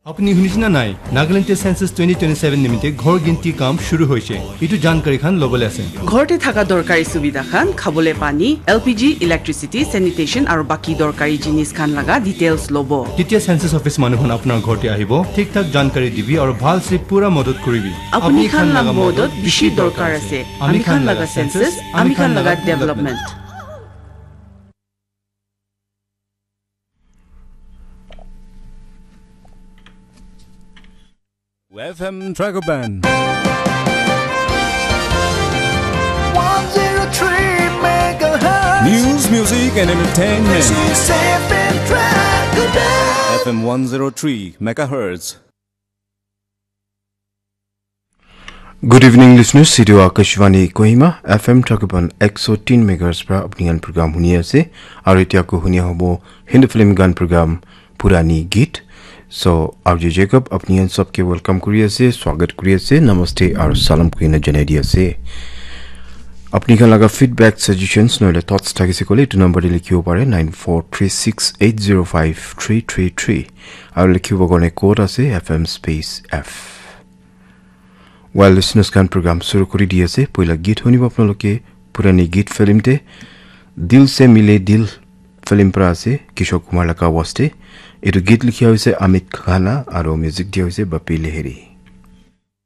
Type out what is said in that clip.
আপনি শুনিছেনে নাই নাগালেণ্ডে সেন্সাস 2027 নিমিত্তে ঘৰ গিনতি কাম শুরু হয়েছে এটু জানকাৰী খান লবলে আছে ঘৰতে থাকা দৰকাৰী সুবিধা খান খাবলে পানী এলপিজি ইলেক্ট্ৰিচিটি স্যানিটেশন আৰু বাকি দৰকাৰী জিনিস খান লাগা ডিটেইলস লব তেতিয়া সেন্সাস অফিস মানুহন আপোনাৰ ঘৰতে আহিব ঠিক ঠাক জানকাৰী দিবি আৰু ভাল সে পুৰা মদত কৰিবি আপুনি খান লাগা মদত বেছি দৰকাৰ আছে আমি খান লাগা সেন্সাস আমি খান লাগা development FM Tracker Band 103 megahertz. News, music and entertainment. This is FM Tracker Band. FM 103 megahertz. Good evening listeners, Sidio Akashvani Kohima FM Tracker Band 103 megahertz pra apni gan program huni ase aru etia ko huni hobo Hindi film gan program Purani Geet. So RJ Jacob apni an sabke welcome kuri ase swagat kuri ase namaste aru salam kuina janai di ase apni kan laga feedback suggestions noile thoughts thakise kole to number likhibo pare 9436805333 aru likhibo gone code ase FM space F while listeners kan program shuru kori di ase poila geet honibo apnaloke Purani Geet film te dil se mile dil film pra ase Kishore Kumar la ka waste etu git likhiya hoise Amit Khana aro music dia hoise Bapi Lahiri